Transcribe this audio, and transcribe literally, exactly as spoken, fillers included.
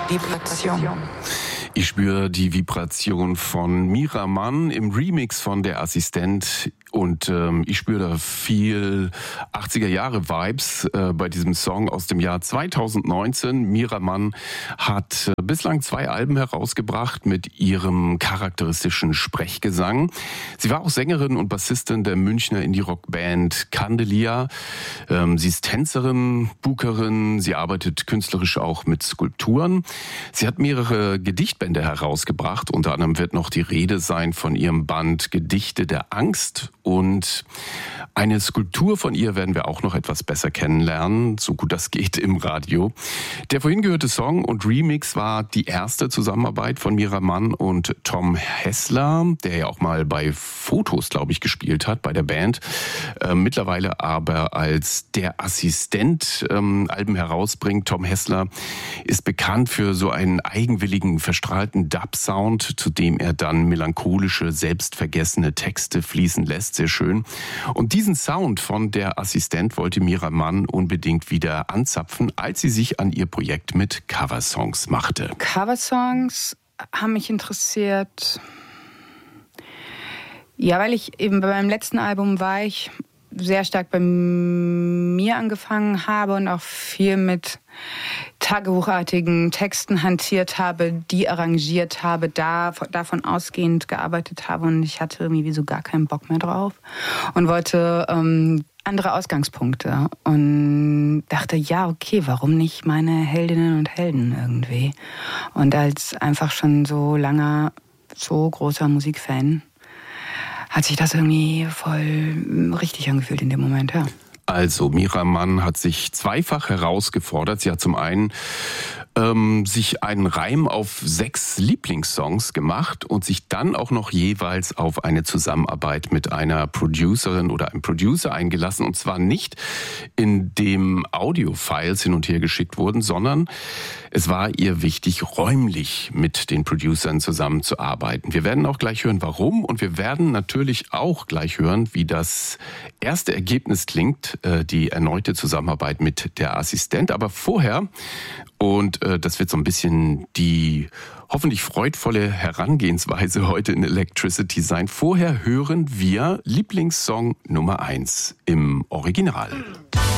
Vibration. Ich spüre die Vibration von Mira Mann im Remix von Der Assistent. Und ähm, ich spüre da viel achtziger-Jahre-Vibes äh, bei diesem Song aus dem Jahr zweitausendneunzehn. Mira Mann hat äh, bislang zwei Alben herausgebracht mit ihrem charakteristischen Sprechgesang. Sie war auch Sängerin und Bassistin der Münchner Indie-Rock-Band Candelia. Ähm, sie ist Tänzerin, Bookerin, sie arbeitet künstlerisch auch mit Skulpturen. Sie hat mehrere Gedichtbände herausgebracht. Unter anderem wird noch die Rede sein von ihrem Band Gedichte der Angst. Und eine Skulptur von ihr werden wir auch noch etwas besser kennenlernen, so gut das geht im Radio. Der vorhin gehörte Song und Remix war die erste Zusammenarbeit von Mira Mann und Tom Hessler, der ja auch mal bei Fotos, glaube ich, gespielt hat, bei der Band. Äh, mittlerweile aber als Der Assistent ähm, Alben herausbringt. Tom Hessler ist bekannt für so einen eigenwilligen, verstrahlten Dub-Sound, zu dem er dann melancholische, selbstvergessene Texte fließen lässt. Sehr schön. Und diesen Sound von Der Assistent wollte Mira Mann unbedingt wieder anzapfen, als sie sich an ihr Projekt mit Coversongs machte. Coversongs haben mich interessiert. Ja, weil ich eben bei meinem letzten Album war ich sehr stark bei mir angefangen habe und auch viel mit tagebuchartigen Texten hantiert habe, die arrangiert habe, da, davon ausgehend gearbeitet habe und ich hatte irgendwie so gar keinen Bock mehr drauf und wollte ähm, andere Ausgangspunkte und dachte, ja, okay, warum nicht meine Heldinnen und Helden irgendwie? Und als einfach schon so langer, so großer Musikfan hat sich das irgendwie voll richtig angefühlt in dem Moment, ja. Also, Mira Mann hat sich zweifach herausgefordert. Sie hat zum einen ähm, sich einen Reim auf sechs Lieblingssongs gemacht und sich dann auch noch jeweils auf eine Zusammenarbeit mit einer Producerin oder einem Producer eingelassen. Und zwar nicht, indem Audiofiles hin und her geschickt wurden, sondern es war ihr wichtig, räumlich mit den Producern zusammenzuarbeiten. Wir werden auch gleich hören, warum. Und wir werden natürlich auch gleich hören, wie das erste Ergebnis klingt, die erneute Zusammenarbeit mit Der Assistent. Aber vorher, und äh, das wird so ein bisschen die hoffentlich freudvolle Herangehensweise heute in Electricity sein, vorher hören wir Lieblingssong Nummer eins im Original.